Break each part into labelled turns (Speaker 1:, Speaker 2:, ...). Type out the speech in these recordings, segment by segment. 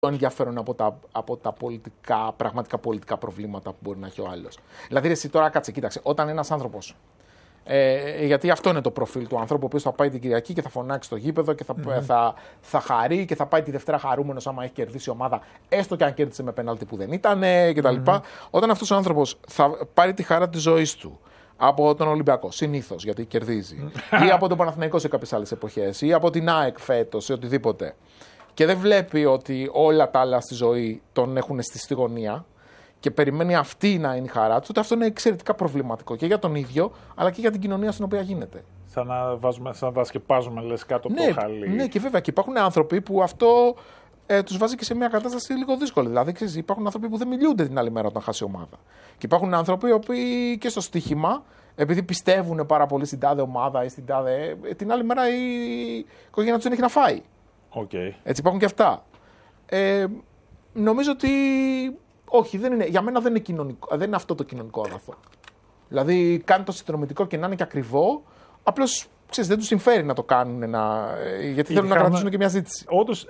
Speaker 1: ενδιαφέρον από τα πραγματικά πολιτικά προβλήματα που μπορεί να έχει ο άλλος. Δηλαδή, εσύ τώρα κοίταξε, όταν ένας άνθρωπος. Γιατί αυτό είναι το προφίλ του ανθρώπου, ο οποίος θα πάει την Κυριακή και θα φωνάξει στο γήπεδο και θα χαρεί και θα πάει τη Δευτέρα χαρούμενος άμα έχει κερδίσει η ομάδα, έστω και αν κέρδισε με πέναλτι που δεν ήταν κτλ. Όταν αυτός ο άνθρωπος θα πάρει τη χαρά της ζωής του από τον Ολυμπιακό, συνήθως γιατί κερδίζει, ή από τον Παναθηναϊκό σε κάποιες άλλες εποχές, ή από την ΑΕΚ φέτος ή οτιδήποτε, και δεν βλέπει ότι όλα τα άλλα στη ζωή τον έχουν στη γωνία και περιμένει αυτή να είναι η χαρά του, τότε αυτό είναι εξαιρετικά προβληματικό και για τον ίδιο, αλλά και για την κοινωνία στην οποία γίνεται.
Speaker 2: Σαν να τα σκεπάζουμε, λες, κάτω από το χαλί.
Speaker 1: Ναι, και βέβαια και υπάρχουν άνθρωποι που αυτό τους βάζει και σε μια κατάσταση λίγο δύσκολη. Δηλαδή, ξέρεις, υπάρχουν άνθρωποι που δεν μιλούνται την άλλη μέρα όταν χάσει η ομάδα. Και υπάρχουν άνθρωποι οι οποίοι και στο στοίχημα, επειδή πιστεύουν πάρα πολύ στην τάδε ομάδα ή στην τάδε. Την άλλη μέρα η οικογένεια του δεν έχει να φάει.
Speaker 2: Okay.
Speaker 1: Έτσι υπάρχουν και αυτά. Νομίζω ότι. Όχι, για μένα δεν είναι αυτό το κοινωνικό αγαθό. Δηλαδή, κάνει το συνδρομητικό και να είναι και ακριβό, απλώς δεν τους συμφέρει να το κάνουν, γιατί θέλουν να κρατήσουν και μια ζήτηση.
Speaker 2: Όντως,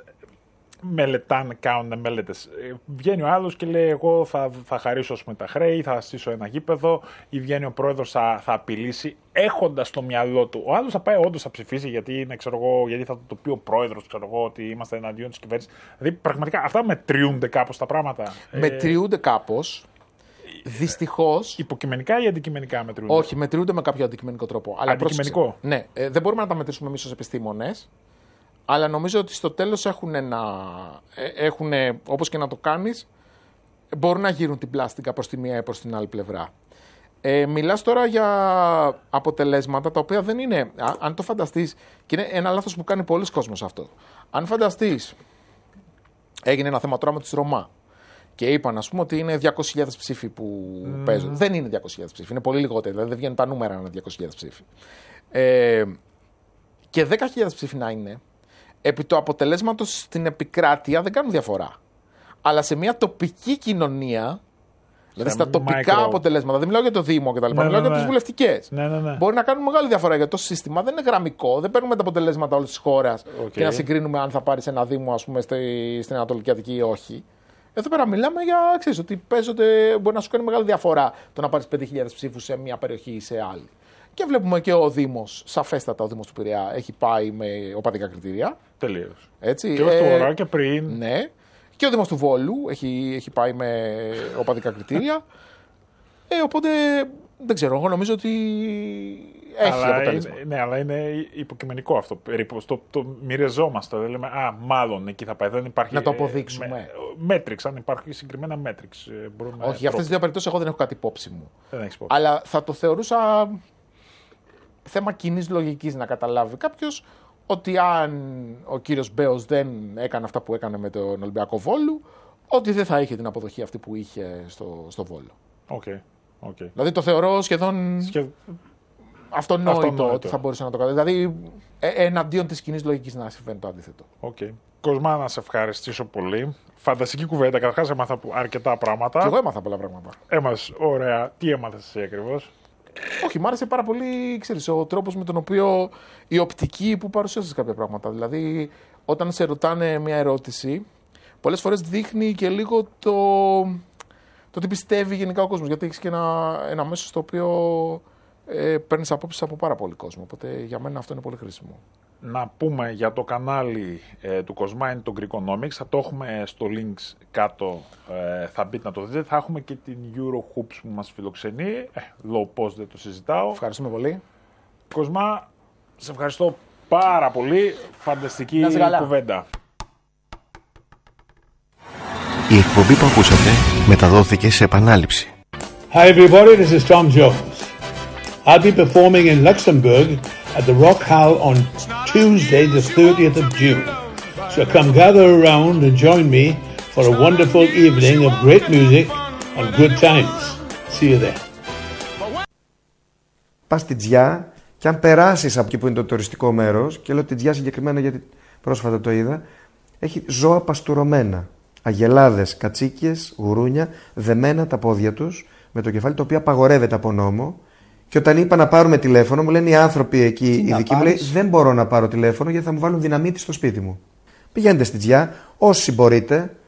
Speaker 2: κάνουν μελέτες. Βγαίνει ο άλλος και λέει: εγώ θα χαρίσω τα χρέη, θα στήσω ένα γήπεδο, ή βγαίνει ο πρόεδρος, θα απειλήσει, έχοντας στο μυαλό του. Ο άλλος θα πάει όντως θα ψηφίσει, γιατί θα το πει ο πρόεδρος, ότι είμαστε εναντίον της κυβέρνησης. Δηλαδή, πραγματικά αυτά μετριούνται κάπως τα πράγματα.
Speaker 1: Μετριούνται κάπως. Δυστυχώς.
Speaker 2: Υποκειμενικά ή αντικειμενικά μετριούνται?
Speaker 1: Όχι, μετριούνται με κάποιο αντικειμενικό τρόπο.
Speaker 2: Αντικειμενικό.
Speaker 1: Ναι, δεν μπορούμε να τα μετρήσουμε εμείς ως επιστήμονες. Αλλά νομίζω ότι στο τέλος έχουν, όπως και να το κάνεις, μπορούν να γύρουν την πλάστικα προς τη μία ή προς την άλλη πλευρά. Μιλάς τώρα για αποτελέσματα τα οποία δεν είναι, αν το φανταστείς, και είναι ένα λάθος που κάνει πολλοί κόσμος αυτό. Αν φανταστείς, έγινε ένα θέμα τώρα με τους Ρωμά και είπαν, ας πούμε, ότι είναι 200.000 ψήφοι που παίζουν. Δεν είναι 200.000 ψήφοι, είναι πολύ λιγότερο, δηλαδή δεν βγαίνουν τα νούμερα να είναι 200.000 ψήφοι. Και 10.000 ψήφοι να είναι, επί του αποτελέσματος στην επικράτεια δεν κάνουν διαφορά. Αλλά σε μια τοπική κοινωνία, δηλαδή στα τοπικά αποτελέσματα, δεν μιλάω για το Δήμο κτλ. Μιλάω για τις βουλευτικές. Μπορεί να κάνουν μεγάλη διαφορά, γιατί το σύστημα δεν είναι γραμμικό. Δεν παίρνουμε τα αποτελέσματα όλης της χώρας και να συγκρίνουμε αν θα πάρεις ένα Δήμο, ας πούμε, στην Ανατολική Αττική ή όχι. Εδώ πέρα μιλάμε για, ξέρεις, ότι μπορεί να σου κάνει μεγάλη διαφορά το να πάρεις 5.000 ψήφους σε μια περιοχή ή σε άλλη. Και βλέπουμε και ο Δήμος, σαφέστατα ο Δήμος του Πειραιά, έχει πάει με οπαδικά κριτήρια.
Speaker 2: Τελείως.
Speaker 1: Έτσι,
Speaker 2: και ως του Βορρά και πριν.
Speaker 1: Ναι. Και ο Δήμος του Βόλου έχει πάει με οπαδικά κριτήρια. Οπότε δεν ξέρω, εγώ νομίζω ότι έχει αποτέλεσμα.
Speaker 2: Ναι, αλλά είναι υποκειμενικό αυτό. Περίπου το μοιραζόμαστε. Δεν λέμε, μάλλον εκεί θα πάει. Δεν υπάρχει.
Speaker 1: Να το αποδείξουμε.
Speaker 2: Μέτριξ, αν υπάρχει συγκεκριμένα μέτριξ.
Speaker 1: Όχι, για αυτές τις δύο περιπτώσεις εγώ δεν έχω κάτι υπόψη μου.
Speaker 2: Δεν έχεις υπόψη.
Speaker 1: Αλλά θα το θεωρούσα θέμα κοινής λογικής να καταλάβει κάποιος ότι αν ο κύριος Μπέος δεν έκανε αυτά που έκανε με τον Ολυμπιακό Βόλου, ότι δεν θα είχε την αποδοχή αυτή που είχε στο Βόλο.
Speaker 2: Okay.
Speaker 1: Δηλαδή το θεωρώ σχεδόν αυτονόητο ότι θα μπορούσε να το κάνει. Δηλαδή εναντίον της κοινής λογικής να συμβαίνει το αντίθετο.
Speaker 2: Κοσμά, να σε ευχαριστήσω πολύ. Φανταστική κουβέντα. Καταρχάς έμαθα αρκετά πράγματα.
Speaker 1: Και εγώ έμαθα πολλά πράγματα.
Speaker 2: Ωραία. Τι έμαθες εσύ ακριβώς?
Speaker 1: Όχι, μ' άρεσε πάρα πολύ, ξέρεις, ο τρόπος με τον οποίο η οπτική που παρουσίασες κάποια πράγματα. Δηλαδή, όταν σε ρωτάνε μια ερώτηση, πολλές φορές δείχνει και λίγο το τι πιστεύει γενικά ο κόσμος. Γιατί έχεις και ένα μέσο στο οποίο παίρνεις απόψεις από πάρα πολύ κόσμο. Οπότε για μένα αυτό είναι πολύ χρήσιμο.
Speaker 2: Να πούμε για το κανάλι του Κοσμά, είναι το Greekonomics. Θα το έχουμε στο links κάτω, θα μπείτε να το δείτε. Θα έχουμε και την Eurohoops που μας φιλοξενεί. Low post δεν το συζητάω.
Speaker 1: Ευχαριστούμε πολύ.
Speaker 2: Κοσμά, σε ευχαριστώ πάρα πολύ. Φανταστική κουβέντα.
Speaker 3: Η εκπομπή που ακούσατε μεταδόθηκε σε επανάληψη.
Speaker 4: Hi everybody, this is Tom Jones. I'll be performing in Luxembourg at the Rock Hall on Tuesday the 30th of June. So come gather around and join me for a wonderful evening of great music and good times. See you there.
Speaker 5: Πας στη Τζιά και αν περάσεις από εκεί που είναι το τουριστικό μέρος, και λέω τη Τζιά συγκεκριμένα γιατί πρόσφατα το είδα, έχει ζώα παστουρωμένα. Αγελάδες, κατσίκες, γουρούνια, δεμένα τα πόδια τους με το κεφάλι, το οποίο απαγορεύεται από νόμο. Και όταν είπα να πάρουμε τηλέφωνο, μου λένε οι άνθρωποι εκεί, οι δικοί μου, λέει, δεν μπορώ να πάρω τηλέφωνο γιατί θα μου βάλουν δυναμίτη στο σπίτι μου. Πηγαίνετε στη Τζιά, όσοι μπορείτε,